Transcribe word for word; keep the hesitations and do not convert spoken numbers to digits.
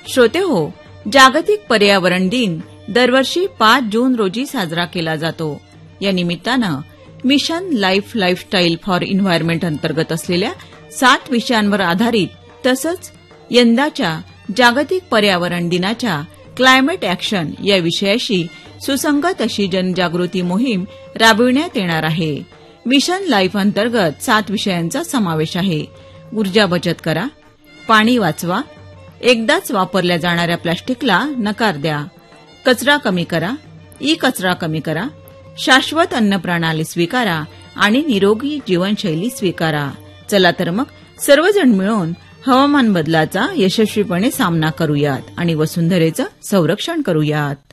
श्रोतेहो, जागतिक पर्यावरण दिन दरवर्षी पाच जून रोजी साजरा केला जातो. या निमित्तानं mission life lifestyle for environment अंतर्गत असलेल्या सात विषयांवर आधारित तसंच यंदाच्या जागतिक पर्यावरण दिनाच्या क्लायमेट ॲक्शन या विषयाशी सुसंगत अशी जनजागृती मोहीम राबविण्यात येणार आहे. मिशन लाईफ अंतर्गत सात विषयांचा समावेश आहे. ऊर्जा बचत करा, पाणी वाचवा, एकदाच वापरल्या जाणाऱ्या प्लास्टिकला नकार द्या, कचरा कमी करा, ई कचरा कमी करा, शाश्वत अन्न प्रणाली स्वीकारा आणि निरोगी जीवनशैली स्वीकारा. चला तर मग सर्वजण मिळून हवामान बदलाचा यशस्वीपणे सामना करूयात आणि वसुंधरेचं संरक्षण करूयात.